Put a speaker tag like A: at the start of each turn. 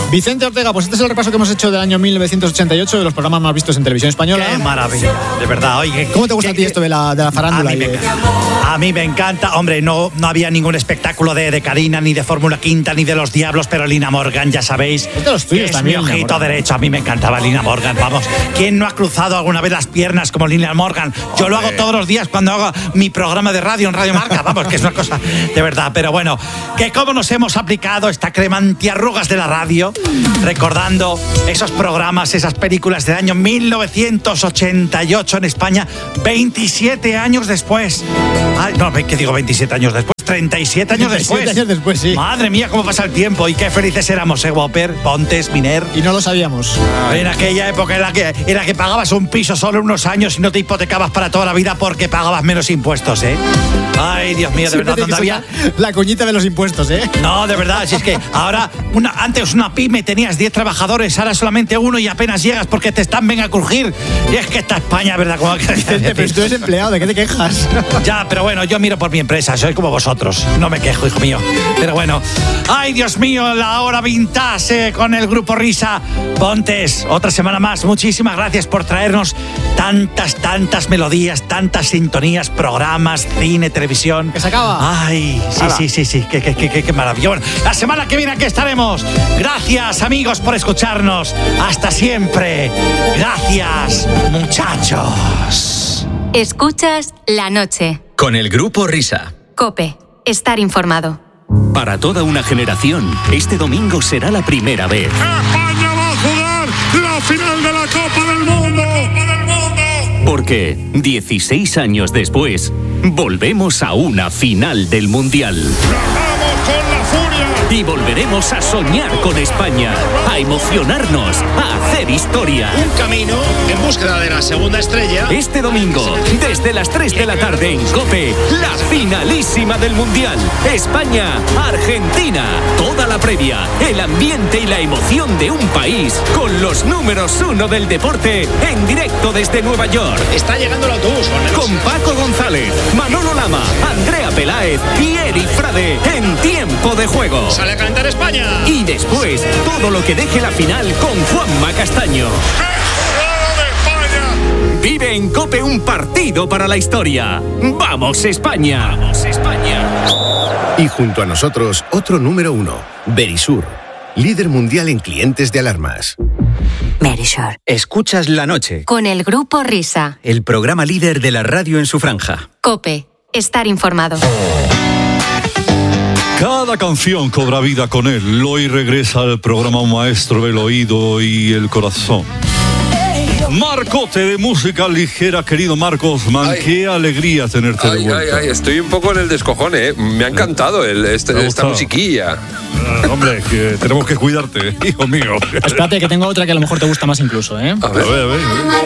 A: Vicente Ortega, pues este es el repaso que hemos hecho del año 1988 de los programas más vistos en televisión española.
B: ¡Qué maravilla! De verdad, oye.
A: ¿Cómo te gusta a ti esto de la farándula?
B: A mí me encanta. Hombre, no había ningún espectáculo de Karina, ni de Fórmula Quinta, ni de Los Diablos, pero Lina Morgan, ya sabéis.
A: Es de los tuyos también,
B: mi ojito derecho. A mí me encantaba Lina Morgan, vamos. ¿Quién no ha cruzado alguna vez las piernas como Lina Morgan? Yo lo hago todos los días cuando hago mi programa de radio en Radio Marca, vamos, que es una cosa de verdad. Pero bueno, que cómo nos hemos aplicado esta crema antiarrugas de la radio, recordando esos programas, esas películas del año 1988 en España, 27 años después. Ay, no, ¿qué digo 27 años después? 37 años después.
A: 37 años después, sí.
B: Madre mía, cómo pasa el tiempo y qué felices éramos, Whopper, Pontes, Miner.
A: Y no lo sabíamos.
B: En aquella época en la que pagabas un piso solo unos años y no te hipotecabas para toda la vida porque pagabas menos impuestos, ¿eh? Ay, Dios mío, de verdad, ¿dónde había?
A: La cuñita de los impuestos, ¿eh?
B: No, de verdad, si es que ahora, antes una pyme tenías 10 trabajadores, ahora solamente uno y apenas llegas porque te están venga a crujir. Y es que esta España, ¿verdad? Como que
A: pero tú eres empleado, ¿de qué te quejas?
B: Ya, pero bueno, yo miro por mi empresa, soy como vosotros. No me quejo, hijo mío. Pero bueno, ay, Dios mío, la hora vintage con el Grupo Risa. Pontes, otra semana más. Muchísimas gracias por traernos tantas melodías, tantas sintonías, programas, cine, televisión.
A: Que se acaba.
B: Ay, sí. Qué maravilla. Bueno, la semana que viene aquí estaremos. Gracias, amigos, por escucharnos. Hasta siempre. Gracias, muchachos.
C: Escuchas La Noche.
D: Con el Grupo Risa.
C: COPE. Estar informado.
D: Para toda una generación, este domingo será la primera vez.
E: España va a jugar la final de la Copa del Mundo.
D: Porque 16 años después, volvemos a una final del Mundial.
E: ¡Vamos con la furia!
D: Y volveremos a soñar con España, a emocionarnos, a hacer historia.
F: Un camino en búsqueda de la segunda estrella.
D: Este domingo, desde las 3 de la tarde en COPE, la finalísima del Mundial. España-Argentina. Toda la previa, el ambiente y la emoción de un país con los números 1 del deporte en directo desde Nueva York.
F: Está llegando el autobús.
D: Con Paco González, Manolo Lama, Andrea Peláez y Eric Frade en Tiempo de Juego.
F: Sale a cantar España.
D: Y después, todo lo que deje la final con Juanma Castaño. Vive en COPE un partido para la historia. ¡Vamos, España! ¡Vamos, España!
G: Y junto a nosotros, otro número 1, Verisur, líder mundial en clientes de alarmas.
C: Verisur.
H: Escuchas La Noche.
C: Con el Grupo Risa.
H: El programa líder de la radio en su franja.
C: COPE. Estar informado.
I: Cada canción cobra vida con él. Hoy regresa al programa un maestro del oído y el corazón. Marcote de música ligera, querido Marcos Man, qué alegría tenerte de vuelta.
J: Estoy un poco en el descojone, me ha encantado esta musiquilla.
I: Hombre, que tenemos que cuidarte, hijo mío.
A: Espérate, que tengo otra que a lo mejor te gusta más incluso, ¿eh?
I: A ver.